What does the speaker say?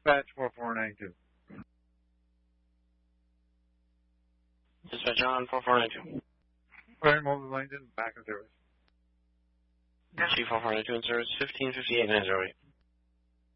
Dispatch 4492. Dispatch on 4492. Alright, Moses Langdon, back in service. Chief 4492 in service, 1558 908.